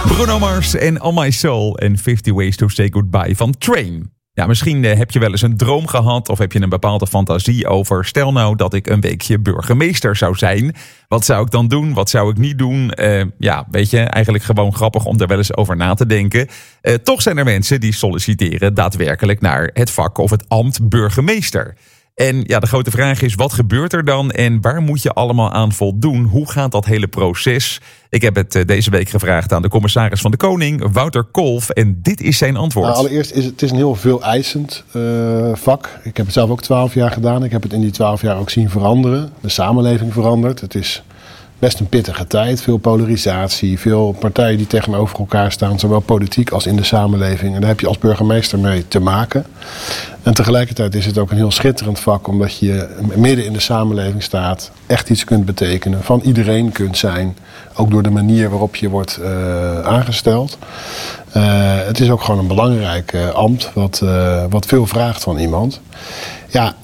Bruno Mars en On My Soul en 50 Ways to Say Goodbye van Train. Ja, misschien heb je wel eens een droom gehad of heb je een bepaalde fantasie over... stel nou dat ik een weekje burgemeester zou zijn. Wat zou ik dan doen? Wat zou ik niet doen? Weet je, eigenlijk gewoon grappig om daar wel eens over na te denken. Toch zijn er mensen die solliciteren daadwerkelijk naar het vak of het ambt burgemeester. En ja, de grote vraag is, wat gebeurt er dan en waar moet je allemaal aan voldoen? Hoe gaat dat hele proces? Ik heb het deze week gevraagd aan de commissaris van de Koning, Wouter Kolff, en dit is zijn antwoord. Nou, allereerst is het een heel veel eisend vak. Ik heb het zelf ook 12 jaar gedaan. Ik heb het in die 12 jaar ook zien veranderen. De samenleving verandert. Het is best een pittige tijd. Veel polarisatie, veel partijen die tegenover elkaar staan, zowel politiek als in de samenleving. En daar heb je als burgemeester mee te maken. En tegelijkertijd is het ook een heel schitterend vak, omdat je midden in de samenleving staat, echt iets kunt betekenen, van iedereen kunt zijn, ook door de manier waarop je wordt aangesteld. Het is ook gewoon een belangrijk ambt, wat veel vraagt van iemand. Ja,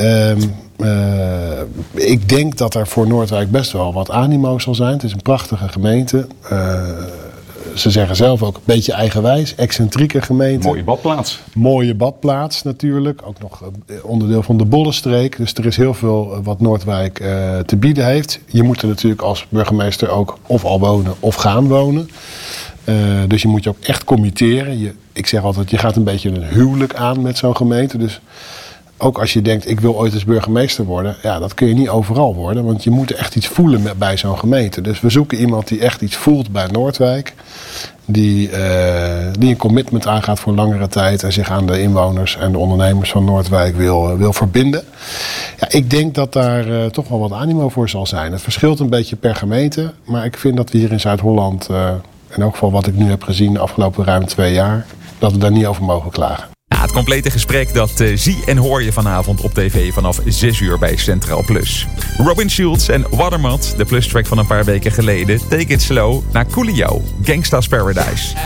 ik denk dat er voor Noordwijk best wel wat animo zal zijn. Het is een prachtige gemeente. Ze zeggen zelf ook een beetje eigenwijs, excentrieke gemeente. Mooie badplaats natuurlijk. Ook nog onderdeel van de Bollenstreek. Dus er is heel veel wat Noordwijk te bieden heeft. Je moet er natuurlijk als burgemeester ook of al wonen of gaan wonen. Dus je moet je ook echt committeren. Ik zeg altijd, je gaat een beetje een huwelijk aan met zo'n gemeente. Dus ook als je denkt, ik wil ooit eens burgemeester worden, ja, dat kun je niet overal worden. Want je moet echt iets voelen bij zo'n gemeente. Dus we zoeken iemand die echt iets voelt bij Noordwijk. Die een commitment aangaat voor langere tijd en zich aan de inwoners en de ondernemers van Noordwijk wil verbinden. Ja, ik denk dat daar toch wel wat animo voor zal zijn. Het verschilt een beetje per gemeente. Maar ik vind dat we hier in Zuid-Holland, in elk geval wat ik nu heb gezien de afgelopen ruim 2 jaar, dat we daar niet over mogen klagen. Ja, het complete gesprek dat zie en hoor je vanavond op tv vanaf 6 uur bij Centraal Plus. Robin Schulz en Watermat, de Plus-track van een paar weken geleden. Take It Slow naar Coolio, Gangsta's Paradise.